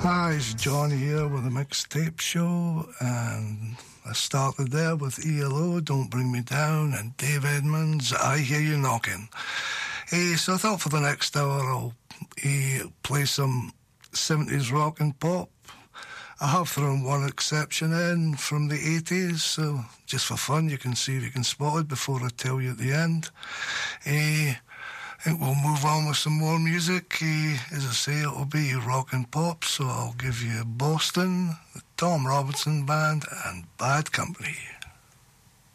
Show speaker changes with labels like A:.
A: Hi, it's John here with a mixtape show, and I started there with ELO, Don't Bring Me Down, and Dave Edmunds, I Hear You Knocking. So I thought for the next hour I'll play some 70s rock and pop. I have thrown one exception in from the 80s, so just for fun you can see if you can spot it before I tell you at the end. I think we'll move on with some more music. As I say, it'll be rock and pop, so I'll give you Boston, the Tom Robinson Band, and Bad Company.